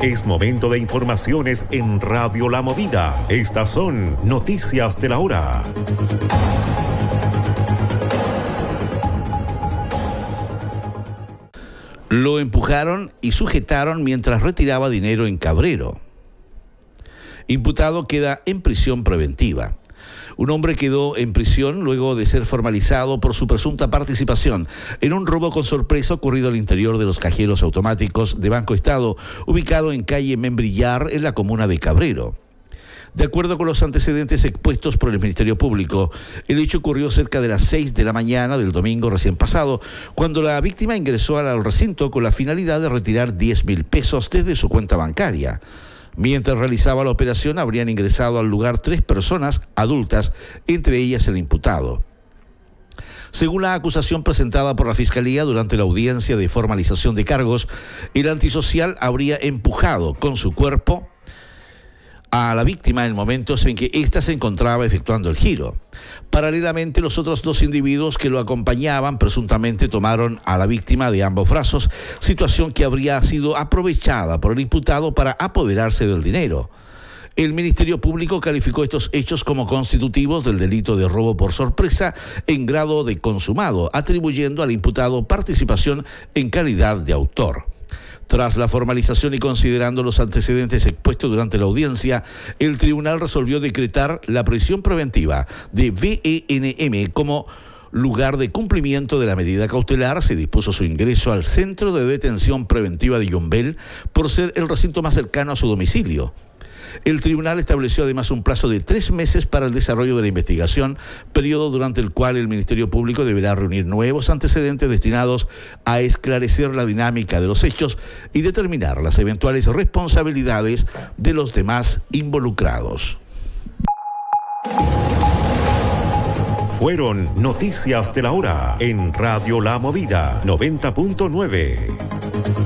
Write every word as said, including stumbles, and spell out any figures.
Es momento de informaciones en Radio La Movida. Estas son noticias de la hora. Lo empujaron y sujetaron mientras retiraba dinero en Cabrero. Imputado queda en prisión preventiva. Un hombre quedó en prisión luego de ser formalizado por su presunta participación en un robo con sorpresa ocurrido al interior de los cajeros automáticos de Banco Estado, ubicado en calle Membrillar, en la comuna de Cabrero. De acuerdo con los antecedentes expuestos por el Ministerio Público, el hecho ocurrió cerca de las seis de la mañana del domingo recién pasado, cuando la víctima ingresó al recinto con la finalidad de retirar diez mil pesos desde su cuenta bancaria. Mientras realizaba la operación, habrían ingresado al lugar tres personas adultas, entre ellas el imputado. Según la acusación presentada por la Fiscalía durante la audiencia de formalización de cargos, el antisocial habría empujado con su cuerpo a la víctima en momentos en que ésta se encontraba efectuando el giro. Paralelamente, los otros dos individuos que lo acompañaban presuntamente tomaron a la víctima de ambos brazos, situación que habría sido aprovechada por el imputado para apoderarse del dinero. El Ministerio Público calificó estos hechos como constitutivos del delito de robo por sorpresa en grado de consumado, atribuyendo al imputado participación en calidad de autor. Tras la formalización y considerando los antecedentes expuestos durante la audiencia, el tribunal resolvió decretar la prisión preventiva de V E N M como lugar de cumplimiento de la medida cautelar. Se dispuso su ingreso al Centro de Detención Preventiva de Yumbel por ser el recinto más cercano a su domicilio. El tribunal estableció además un plazo de tres meses para el desarrollo de la investigación, periodo durante el cual el Ministerio Público deberá reunir nuevos antecedentes destinados a esclarecer la dinámica de los hechos y determinar las eventuales responsabilidades de los demás involucrados. Fueron noticias de la hora en Radio La Movida noventa punto nueve.